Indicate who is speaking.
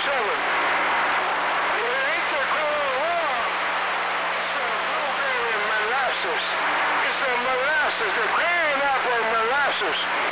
Speaker 1: 7. It ain't the Color War. It's a blueberry molasses. It's a molasses, the crayon apple molasses.